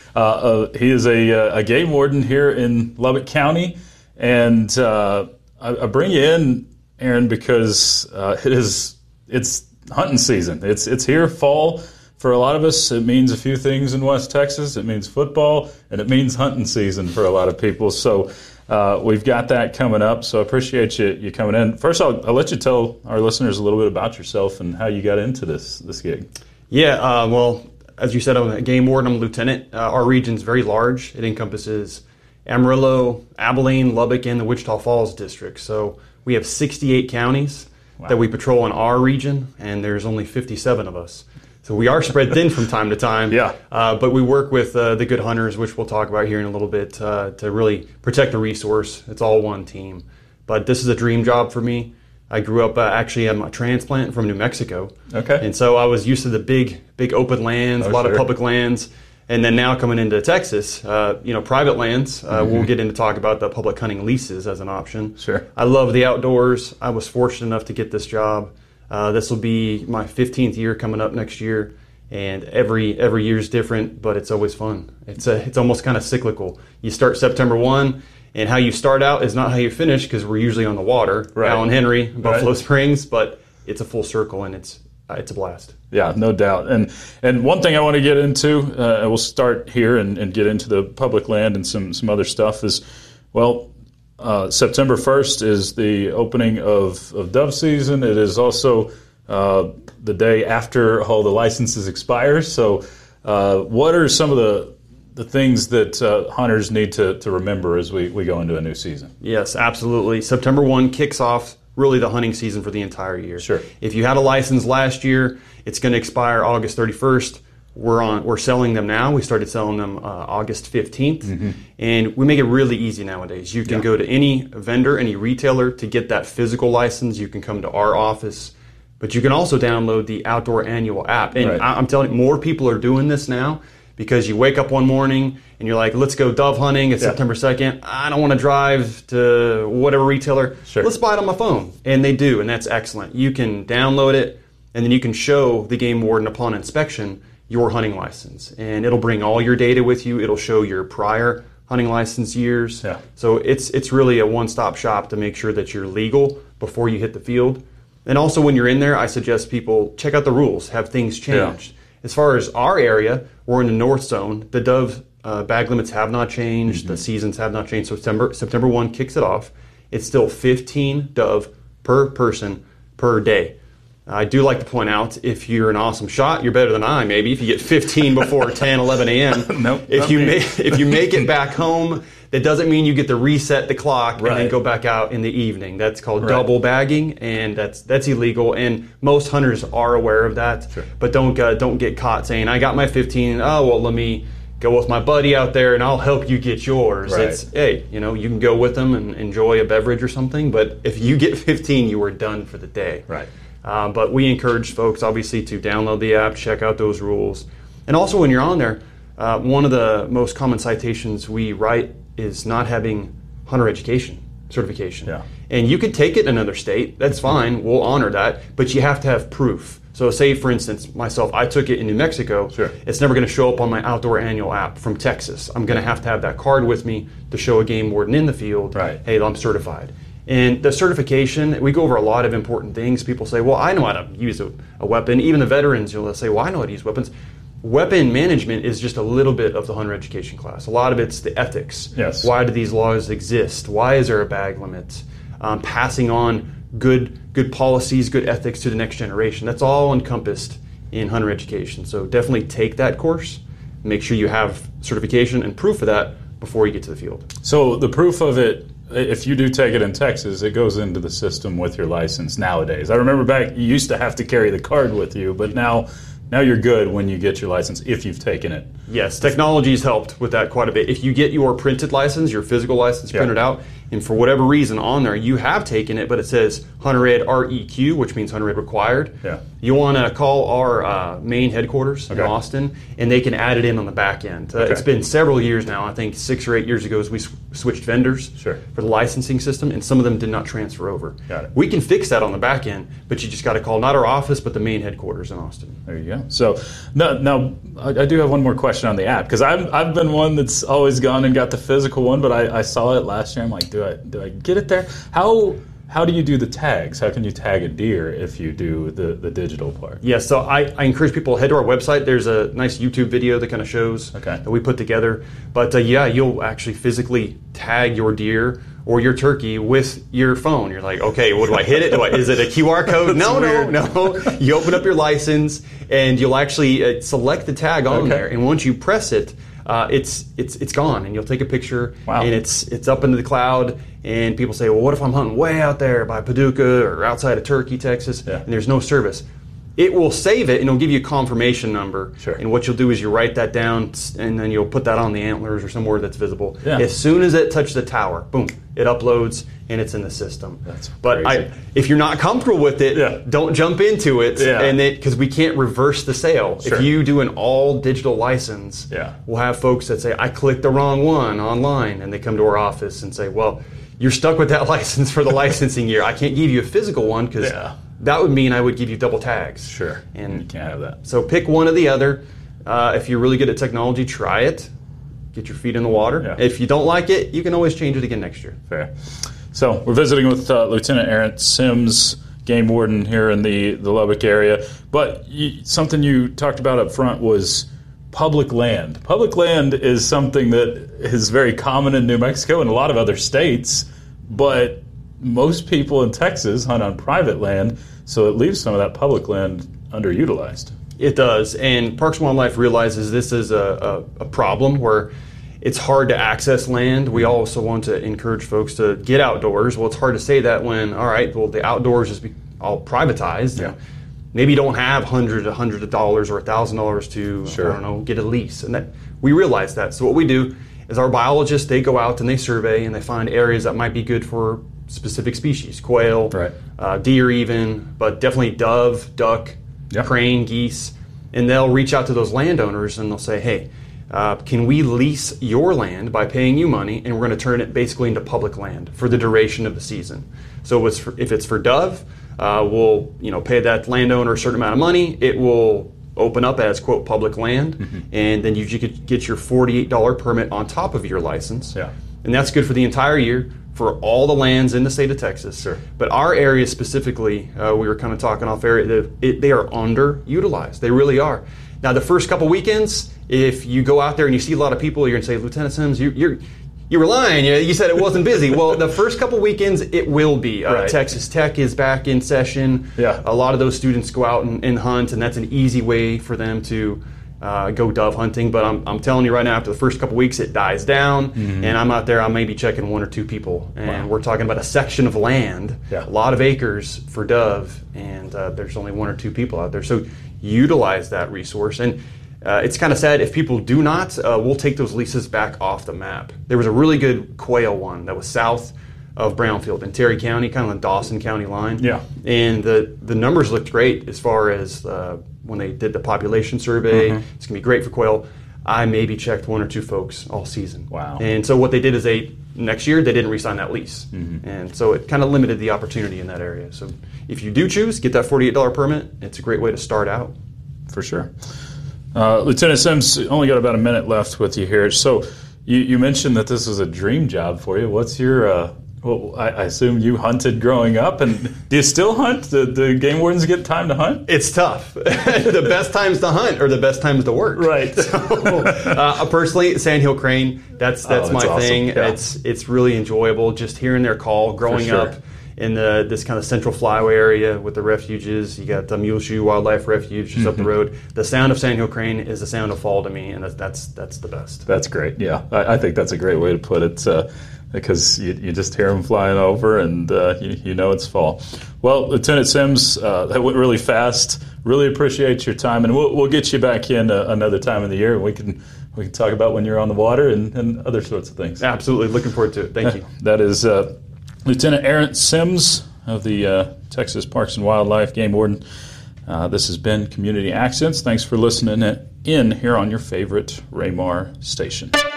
He is a game warden here in Lubbock County, and I bring you in, Aaron, because it's hunting season. It's here, fall. For a lot of us, it means a few things in West Texas. It means football, and it means hunting season for a lot of people. So we've got that coming up. So I appreciate you coming in. First, I'll let you tell our listeners a little bit about yourself and how you got into this gig. Yeah, well, as you said, I'm a game warden. I'm a lieutenant. Our region's very large. It encompasses Amarillo, Abilene, Lubbock, and the Wichita Falls district. So we have 68 counties that we patrol in our region, and there's only 57 of us. So we are spread thin from time to time. Yeah. But we work with the good hunters, which we'll talk about here in a little bit, to really protect the resource. It's all one team. But this is a dream job for me. I grew up, actually, I'm a transplant from New Mexico. Okay. And so I was used to the big open lands, a lot of public lands. And then now coming into Texas, private lands, we'll get into talk about the public hunting leases as an option. Sure. I love the outdoors. I was fortunate enough to get this job. This will be my 15th year coming up next year, and every year is different, but it's always fun. It's almost kind of cyclical. You start September 1, and how you start out is not how you finish, because we're usually on the water, right. Allen Henry, Buffalo Springs, but it's a full circle, and it's a blast. Yeah, no doubt. And one thing I want to get into, we'll start here and get into the public land and some other stuff is, September 1st is the opening of dove season. It is also the day after all the licenses expire. So what are some of the things that hunters need to remember as we go into a new season? Yes, absolutely. September 1 kicks off really the hunting season for the entire year. Sure. If you had a license last year, it's going to expire August 31st. We're selling them now. We started selling them August 15th. And we make it really easy nowadays. You can go to any vendor, any retailer to get that physical license. You can come to our office. But you can also download the Outdoor Annual app. And I'm telling you, more people are doing this now because you wake up one morning and you're like, let's go dove hunting. It's September 2nd. I don't want to drive to whatever retailer. Sure. Let's buy it on my phone. And they do, and that's excellent. You can download it, and then you can show the game warden upon inspection your hunting license. And it'll bring all your data with you. It'll show your prior hunting license years. Yeah. So it's really a one-stop shop to make sure that you're legal before you hit the field. And also when you're in there, I suggest people check out the rules, have things changed. As far as our area, we're in the north zone. The dove bag limits have not changed. The seasons have not changed. So September 1 kicks it off. It's still 15 dove per person per day. I do like to point out, if you're an awesome shot, you're better than I, maybe. If you get 15 before 10, 11 a.m. Nope, if you make it back home, that doesn't mean you get to reset the clock and then go back out in the evening. That's called double bagging, and that's illegal. And most hunters are aware of that. Sure. But don't get caught saying, I got my 15, let me go with my buddy out there and I'll help you get yours. Right. It's, hey, you can go with them and enjoy a beverage or something, but if you get 15, you are done for the day. Right. But we encourage folks, obviously, to download the app, check out those rules. And also when you're on there, one of the most common citations we write is not having hunter education certification. Yeah. And you could take it in another state. That's fine. We'll honor that. But you have to have proof. So say, for instance, myself, I took it in New Mexico. Sure. It's never going to show up on my Outdoor Annual app from Texas. I'm going to have that card with me to show a game warden in the field, hey, I'm certified. And the certification, we go over a lot of important things. People say, well, I know how to use a weapon. Even the veterans, they'll say, well, I know how to use weapons. Weapon management is just a little bit of the hunter education class. A lot of it's the ethics. Yes. Why do these laws exist? Why is there a bag limit? Passing on good policies, good ethics to the next generation. That's all encompassed in hunter education. So definitely take that course. Make sure you have certification and proof of that before you get to the field. So the proof of it, if you do take it in Texas, it goes into the system with your license nowadays. I remember back, you used to have to carry the card with you, but now you're good when you get your license if you've taken it. Yes, technology's helped with that quite a bit. If you get your printed license, your physical license printed out, and for whatever reason on there you have taken it, but it says Hunter Ed REQ, which means Hunter Ed required. Yeah. You want to call our main headquarters in Austin, and they can add it in on the back end. It's been several years now. I think 6 or 8 years ago, as we switched vendors for the licensing system, and some of them did not transfer over. Got it. We can fix that on the back end, but you just got to call not our office, but the main headquarters in Austin. There you go. So now I do have one more question on the app, because I've been one that's always gone and got the physical one, but I saw it last year. I'm like, do I get it there? How do you do the tags? How can you tag a deer if you do the digital part? Yeah, so I encourage people to head to our website. There's a nice YouTube video that kind of shows that we put together. But you'll actually physically tag your deer or your turkey with your phone. You're like, okay, what do I hit it? Is it a QR code? No. You open up your license and you'll actually select the tag on there. And once you press it, it's gone, and you'll take a picture, and it's up into the cloud. And people say, well, what if I'm hunting way out there by Paducah or outside of Turkey, Texas, and there's no service? It will save it, and it'll give you a confirmation number. And what you'll do is you write that down, and then you'll put that on the antlers or somewhere that's visible. As soon as it touches the tower, boom, it uploads, and it's in the system. But if you're not comfortable with it, don't jump into it, and because we can't reverse the sale. If you do an all digital license, we'll have folks that say, I clicked the wrong one online, and they come to our office and say, well, you're stuck with that license for the licensing year. I can't give you a physical one because that would mean I would give you double tags. And you can't have that. So pick one or the other. If you're really good at technology, try it. Get your feet in the water. If you don't like it, you can always change it again next year. Fair. So we're visiting with Lieutenant Aaron Sims, game warden here in the Lubbock area. But something you talked about up front was public land. Public land is something that is very common in New Mexico and a lot of other states, but most people in Texas hunt on private land, so it leaves some of that public land underutilized. It does, and Parks and Wildlife realizes this is a problem where it's hard to access land. We also want to encourage folks to get outdoors. Well, it's hard to say that when, the outdoors is all privatized. Maybe you don't have hundreds of dollars or $1,000 to get a lease, and that we realize that. So what we do is our biologists, they go out and they survey and they find areas that might be good for specific species, quail, deer even, but definitely dove, duck, crane, geese, and they'll reach out to those landowners and they'll say, hey, can we lease your land by paying you money, and we're going to turn it basically into public land for the duration of the season. So if it's for dove, we'll pay that landowner a certain amount of money. It will open up as, quote, public land, and then you could get your $48 permit on top of your license. And that's good for the entire year for all the lands in the state of Texas. But our area specifically, we were kind of talking off air, they are underutilized. They really are. Now, the first couple weekends, if you go out there and you see a lot of people, you're going to say, Lieutenant Sims, you were lying. You said it wasn't busy. Well, the first couple weekends, it will be. Texas Tech is back in session. A lot of those students go out and hunt, and that's an easy way for them to go dove hunting. But I'm telling you right now, after the first couple weeks, it dies down, and I'm out there, I may be checking one or two people. And we're talking about a section of land, a lot of acres for dove, and there's only one or two people out there. So utilize that resource. And it's kind of sad if people do not. We'll take those leases back off the map. There was a really good quail one that was south of Brownfield in Terry County, kind of the Dawson County line. And the numbers looked great as far as when they did the population survey. It's going to be great for quail. I maybe checked one or two folks all season. And so what they did is next year they didn't re-sign that lease. And so it kind of limited the opportunity in that area. So if you do choose, get that $48 permit. It's a great way to start out. For sure. Lieutenant Sims, only got about a minute left with you here. So you mentioned that this is a dream job for you. What's your, I assume you hunted growing up, and do you still hunt? Do game wardens get time to hunt? It's tough. The best times to hunt are the best times to work. So, personally, Sandhill Crane, that's my awesome. thing. It's really enjoyable just hearing their call growing up in this kind of central flyway area with the refuges. You got the Muleshoe Wildlife Refuge just up the road. The sound of Sandhill Crane is the sound of fall to me, and that's the best. That's great. I think that's a great way to put it, because you just hear them flying over, and you know it's fall. Well, Lieutenant Sims, that went really fast. Really appreciate your time, and we'll get you back in another time of the year, and we can we can talk about when you're on the water and other sorts of things. Absolutely. Looking forward to it. Thank you. That is Lieutenant Aaron Sims of the Texas Parks and Wildlife Game Warden. This has been Community Accents. Thanks for listening in here on your favorite Raymar station.